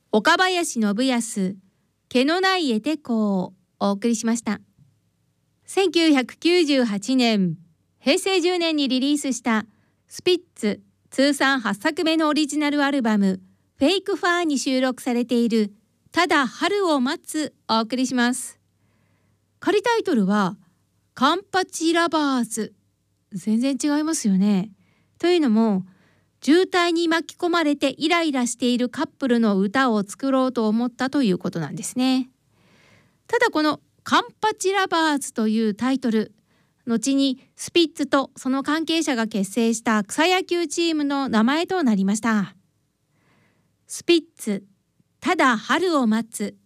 岡林信康、毛のないエテコをお送りしました。1998年、平成10年にリリースしたスピッツ通算8作目のオリジナルアルバムフェイクファーに収録されているただ春を待つをお送りします。仮タイトルはカンパチラバーズ。全然違いますよね。というのも、渋滞に巻き込まれてイライラしているカップルの歌を作ろうと思ったということなんですね。ただこのカンパチラバーズというタイトル、後にスピッツとその関係者が結成した草野球チームの名前となりました。スピッツ、ただ春を待つ